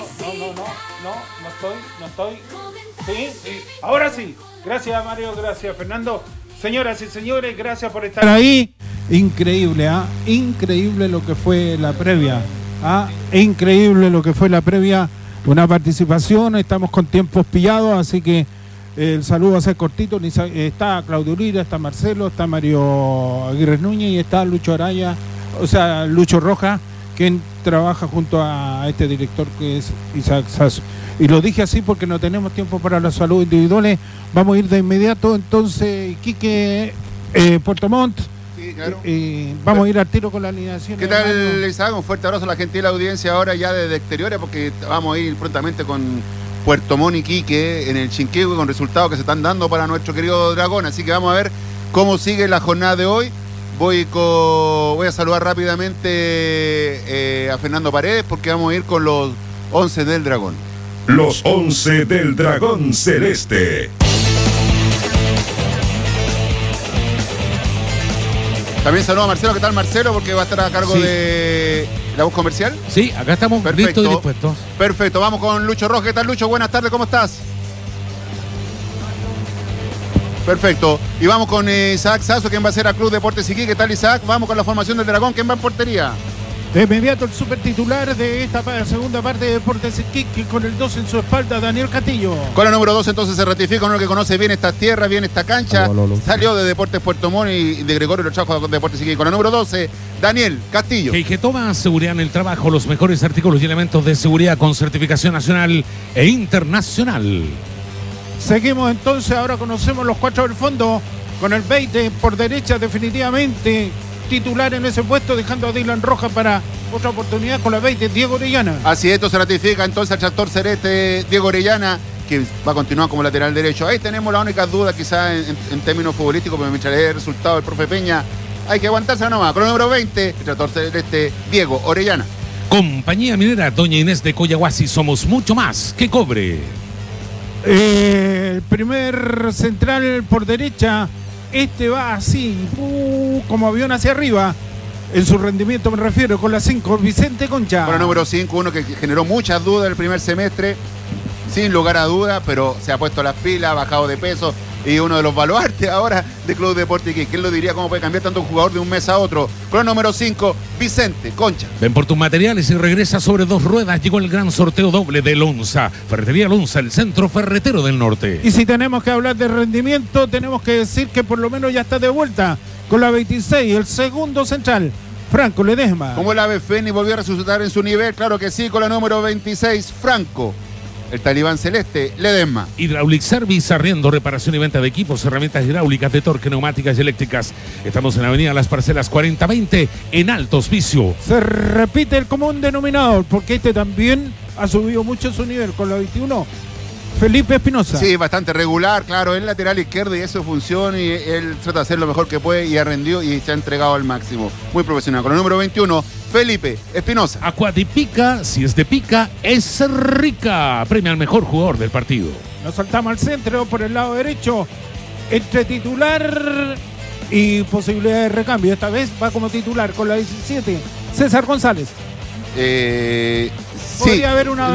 No estoy. Sí. Ahora sí. Gracias, Mario, gracias, Fernando. Señoras y señores, gracias por estar ahí. Increíble, increíble lo que fue la previa. Increíble lo que fue la previa. Una participación, estamos con tiempos pillados, así que el saludo va a ser cortito. Está Claudio Lira, está Marcelo, está Mario Aguirre Núñez y está Lucho Araya, Lucho Rojas, quien trabaja junto a este director que es Isaac Sasso. Y lo dije así porque no tenemos tiempo para los saludos individuales. Vamos a ir de inmediato, entonces, Quique, Puerto Montt. Sí, claro. Vamos a ir al tiro con la alineación. ¿Qué tal, Isaac? Un fuerte abrazo a la gentil audiencia ahora ya desde exteriores, porque vamos a ir prontamente con Puerto Montt y Quique en el Chinquihue con resultados que se están dando para nuestro querido Dragón. Así que vamos a ver cómo sigue la jornada de hoy. Voy a saludar rápidamente a Fernando Paredes, porque vamos a ir con los 11 del Dragón. Los 11 del Dragón Celeste. También saludo a Marcelo. ¿Qué tal, Marcelo? Porque va a estar a cargo de la voz comercial. Sí, acá estamos listos y dispuestos. Perfecto, vamos con Lucho Rojas. ¿Qué tal, Lucho? Buenas tardes, ¿cómo estás? Perfecto. Y vamos con Isaac Sasso, quien va a ser a Club Deportes Iquique. ¿Qué tal, Isaac? Vamos con la formación del Dragón. ¿Quién va en portería? De inmediato el super titular de esta segunda parte de Deportes Iquique, con el 2 en su espalda, Daniel Castillo. Con la número 2 entonces se ratifica uno que conoce bien estas tierras, bien esta cancha. Salió de Deportes Puerto Montt y de Gregorio lo trajo a Deportes Iquique. Con la número 12, Daniel Castillo. Que toma seguridad en el trabajo, los mejores artículos y elementos de seguridad con certificación nacional e internacional. Seguimos entonces, ahora conocemos los 4 del fondo, con el 20 por derecha definitivamente titular en ese puesto, dejando a Dylan Rojas para otra oportunidad con la 20, Diego Orellana. Así esto se ratifica entonces al tractor celeste Diego Orellana, que va a continuar como lateral derecho. Ahí tenemos la única duda quizás en términos futbolísticos, pero mientras le dé el resultado del profe Peña, hay que aguantarse nomás. Con el número 20, el tractor celeste Diego Orellana. Compañía Minera Doña Inés de Coyahuasi, somos mucho más que cobre. El primer central por derecha, va así, como avión hacia arriba. En su rendimiento me refiero, con la 5, Vicente Concha. Con el número 5, uno que generó muchas dudas el primer semestre, sin lugar a dudas, pero se ha puesto las pilas, ha bajado de peso, y uno de los baluartes ahora de Club Deportes Iquique. ¿Quién lo diría? ¿Cómo puede cambiar tanto un jugador de un mes a otro? Con el número 5, Vicente Concha. Ven por tus materiales y regresa sobre 2 ruedas. Llegó el gran sorteo doble de Lonza. Ferretería Lonza, el centro ferretero del norte. Y si tenemos que hablar de rendimiento, tenemos que decir que por lo menos ya está de vuelta con la 26, el segundo central, Franco Ledesma. Como el ave Fénix volvió a resucitar en su nivel, claro que sí, con la número 26, Franco, el talibán celeste, Ledesma. Hydraulic Service, arriendo, reparación y venta de equipos, herramientas hidráulicas, de torque, neumáticas y eléctricas. Estamos en la avenida Las Parcelas 4020, en Alto Hospicio. Se repite el común denominador, porque también ha subido mucho su nivel con la 21. Felipe Espinosa. Sí, bastante regular, claro, es lateral izquierdo y eso funciona, y él trata de hacer lo mejor que puede y ha rendido y se ha entregado al máximo. Muy profesional. Con el número 21, Felipe Espinosa. Acuadipica, si es de pica, es rica. Premia al mejor jugador del partido. Nos saltamos al centro por el lado derecho, entre titular y posibilidad de recambio. Esta vez va como titular con la 17, César González. Sí. Podría haber una